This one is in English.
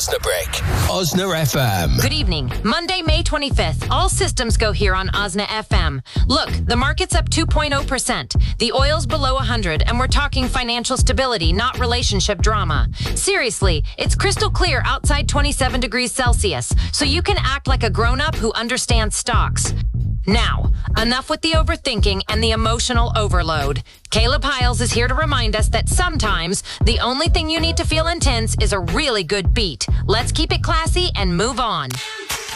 Osnabrick. Osna FM. Good evening. Monday, May 25th. All systems go here on Osna FM. Look, the market's up 2.0%. The oil's below 100, and we're talking financial stability, not relationship drama. Seriously, it's crystal clear outside 27 degrees Celsius, so you can act like a grown-up who understands stocks. Now, enough with the overthinking and the emotional overload. Caleb Hiles is here to remind us that sometimes the only thing you need to feel intense is a really good beat. Let's keep it classy and move on.